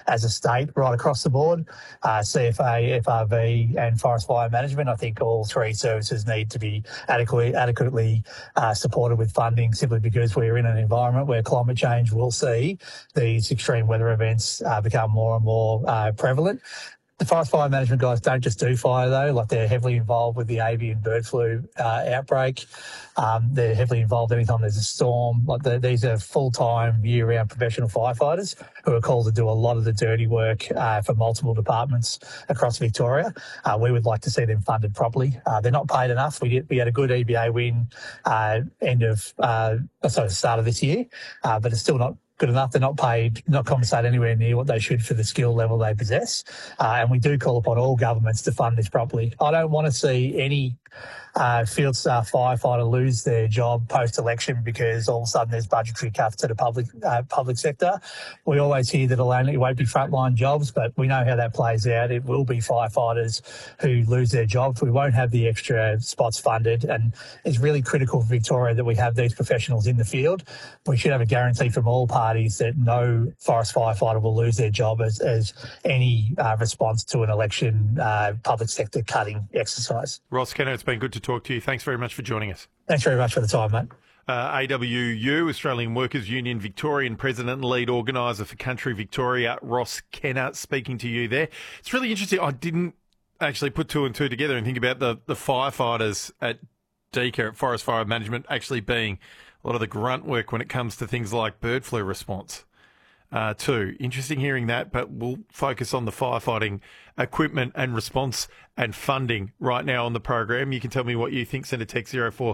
as a state right across the board. CFA, FRV and Forest Fire Management, I think all three services need to be adequately supported with funding, simply because we're in an environment where climate change will see these extreme weather events become more and more prevalent. The Forest Fire Management guys don't just do fire, though. Like, they're heavily involved with the avian bird flu outbreak. They're heavily involved anytime there's a storm. Like, these are full-time, year-round professional firefighters who are called to do a lot of the dirty work for multiple departments across Victoria. We would like to see them funded properly. They're not paid enough. We had a good EBA win start of this year, but it's still not good enough. They're not paid, not compensated anywhere near what they should for the skill level they possess. And we do call upon all governments to fund this properly. I don't want to see any field staff firefighter lose their job post-election because all of a sudden there's budgetary cuts to the public sector. We always hear that it won't be frontline jobs, but we know how that plays out. It will be firefighters who lose their jobs. We won't have the extra spots funded, and it's really critical for Victoria that we have these professionals in the field. We should have a guarantee from all parties that no forest firefighter will lose their job as any response to an election public sector cutting exercise. Ross Kenner, it's been good to talk to you. Thanks very much for joining us. Thanks very much for the time, mate. AWU, Australian Workers Union Victorian President and Lead Organiser for Country Victoria, Ross Kenner, speaking to you there. It's really interesting. I didn't actually put two and two together and think about the firefighters at DECA, at Forest Fire Management, actually being a lot of the grunt work when it comes to things like bird flu response. Too. Interesting hearing that, but we'll focus on the firefighting equipment and response and funding right now on the program. You can tell me what you think. Send a text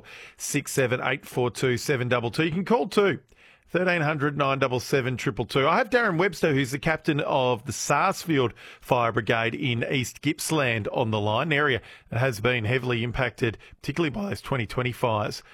0467 842 722. You can call too. 1300 977 222. I have Darren Webster, who's the captain of the Sarsfield Fire Brigade in East Gippsland, on the line, an area that has been heavily impacted, particularly by those 2020 fires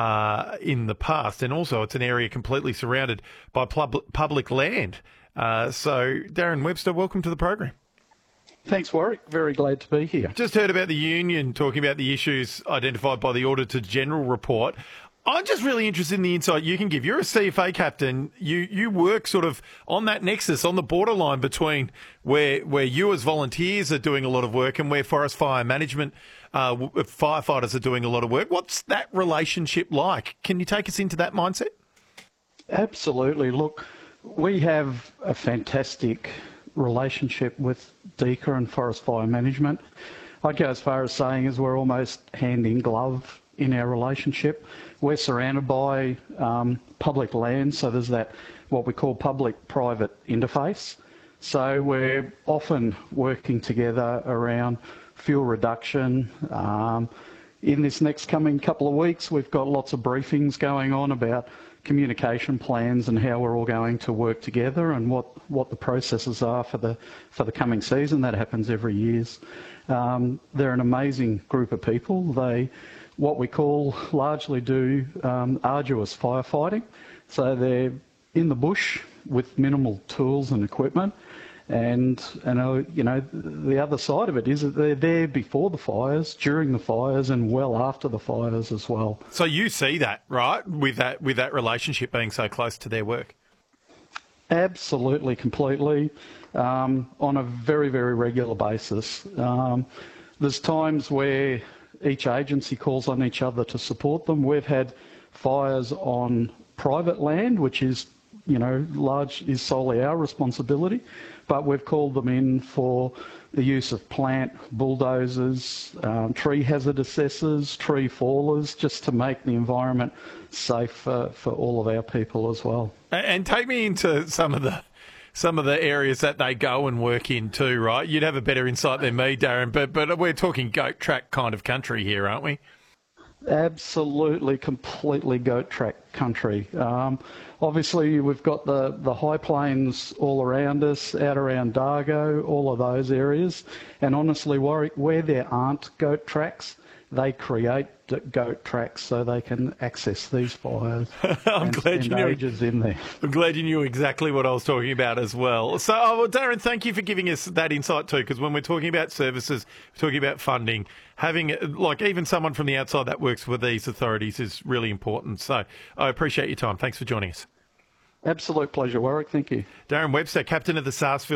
in the past. And also it's an area completely surrounded by public land. So, Darren Webster, welcome to the program. Thanks, Warwick. Very glad to be here. Just heard about the union talking about the issues identified by the Auditor General report. I'm just really interested in the insight you can give. You're a CFA captain. You work sort of on that nexus, on the borderline between where you as volunteers are doing a lot of work and where Forest Fire Management firefighters are doing a lot of work. What's that relationship like? Can you take us into that mindset? Absolutely. Look, we have a fantastic relationship with DECA and Forest Fire Management. I'd go as far as saying as we're almost hand in glove in our relationship. We're surrounded by public land, so there's that what we call public-private interface. So we're often working together around fuel reduction. In this next coming couple of weeks, we've got lots of briefings going on about communication plans and how we're all going to work together and what the processes are for the coming season. That happens every year. They're an amazing group of people. They what we call largely do arduous firefighting. So they're in the bush with minimal tools and equipment. And the other side of it is that they're there before the fires, during the fires, and well after the fires as well. So you see that, right, with that relationship being so close to their work? Absolutely, completely, on a very, very regular basis. There's times where each agency calls on each other to support them. We've had fires on private land, which is is solely our responsibility, but we've called them in for the use of plant bulldozers, tree hazard assessors, tree fallers, just to make the environment safe for all of our people as well. And take me into some of the areas that they go and work in too, right? You'd have a better insight than me, Darren, but we're talking goat track kind of country here, aren't we? Absolutely, completely goat track country. Obviously, we've got the high plains all around us, out around Dargo, all of those areas. And honestly, Warwick, where there aren't goat tracks, they create goat tracks so they can access these fires. I'm glad you knew ages in there. I'm glad you knew exactly what I was talking about as well. So, Darren, thank you for giving us that insight too, because when we're talking about services, we're talking about funding, having even someone from the outside that works with these authorities is really important. So I appreciate your time. Thanks for joining us. Absolute pleasure, Warwick. Thank you. Darren Webster, captain of the Sarsfield